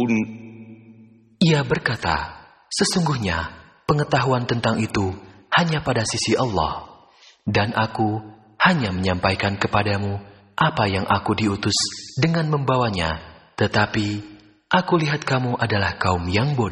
يعلمون. Ia berkata, sesungguhnya pengetahuan tentang itu hanya pada sisi Allah, dan aku hanya menyampaikan kepadamu apa yang aku diutus dengan membawanya, tetapi aku lihat kamu adalah kaum yang bodoh.